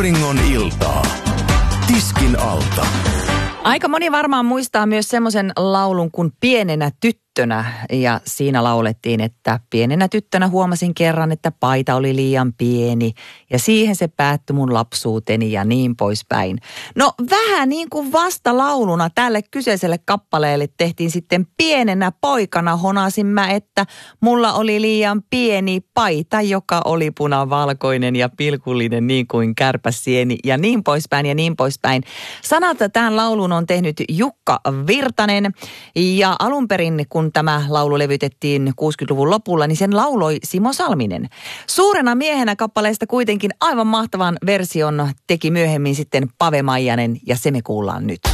Auringon iltaa. Tiskin alta. Aika moni varmaan muistaa myös semmoisen laulun kuin Pienenä tyttönä. Ja siinä laulettiin, että pienenä tyttönä huomasin kerran, että paita oli liian pieni. Ja siihen se päättyi mun lapsuuteni ja niin poispäin. No vähän niin kuin vastalauluna tälle kyseiselle kappaleelle tehtiin sitten Pienenä poikana honasin mä, että mulla oli liian pieni paita, joka oli punavalkoinen ja pilkullinen niin kuin kärpäsieni ja niin poispäin ja niin poispäin. Sanat tämän laulun on tehnyt Jukka Virtanen ja alun perin kun tämä laulu levytettiin 60-luvun lopulla, niin sen lauloi Simo Salminen. Suurena miehenä kappaleesta kuitenkin aivan mahtavan version teki myöhemmin sitten Pave Maijanen ja se me kuullaan nyt.